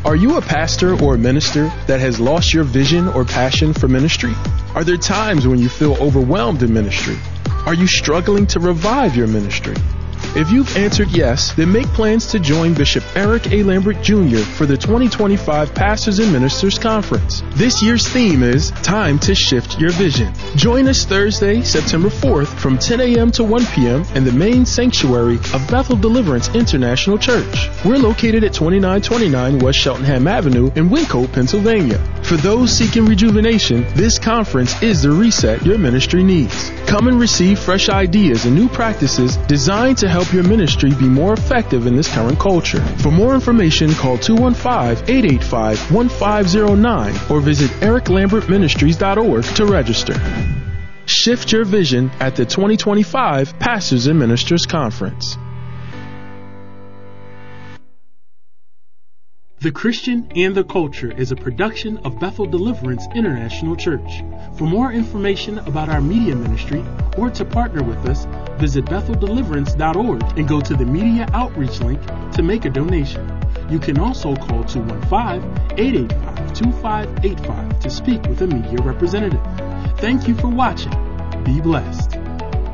Are you a pastor or a minister that has lost your vision or passion for ministry? Are there times when you feel overwhelmed in ministry? Are you struggling to revive your ministry? If you've answered yes, then make plans to join Bishop Eric A. Lambert Jr. for the 2025 Pastors and Ministers Conference. This year's theme is Time to Shift Your Vision. Join us Thursday, September 4th from 10 a.m. to 1 p.m. in the main sanctuary of Bethel Deliverance International Church. We're located at 2929 West Cheltenham Avenue in Wyncote, Pennsylvania. For those seeking rejuvenation, this conference is the reset your ministry needs. Come and receive fresh ideas and new practices designed to help your ministry be more effective in this current culture. For more information, call 215-885-1509 or visit ericlambertministries.org to register. Shift your vision at the 2025 Pastors and Ministers Conference. The Christian and the Culture is a production of Bethel Deliverance International Church. For more information about our media ministry or to partner with us, visit betheldeliverance.org and go to the media outreach link to make a donation. You can also call 215-885-2585 to speak with a media representative. Thank you for watching. Be blessed.